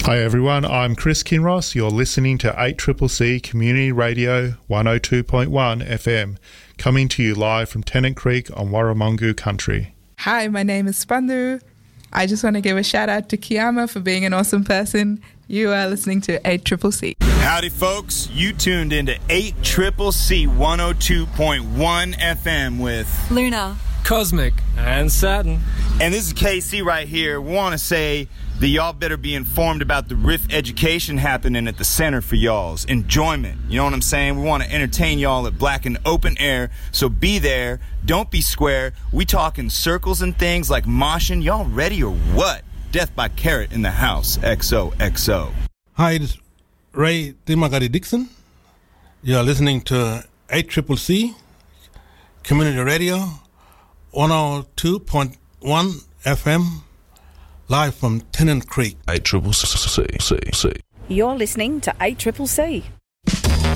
Hi everyone, I'm Chris Kinross. You're listening to 8CCC Community Radio 102.1 FM, coming to you live from Tennant Creek on Warramungu country. Hi, my name is Spandu. I just want to give a shout out to Kiama for being an awesome person. You are listening to 8CCC. Howdy folks, you tuned into 8CCC 102.1 FM with Luna, Cosmic, and Saturn. And this is KC right here. We want to say that y'all better be informed about the Riff education happening at the Center for y'all's enjoyment. You know what I'm saying? We want to entertain y'all at Black and Open Air, so be there. Don't be square. We talking circles and things like moshing. Y'all ready or what? Death by Carrot in the house. XOXO. Hi, this is Ray Dimagari Dixon. You're listening to 8CCC Community Radio 102.1 FM, live from Tennant Creek. 8CCC. You're listening to 8CCC.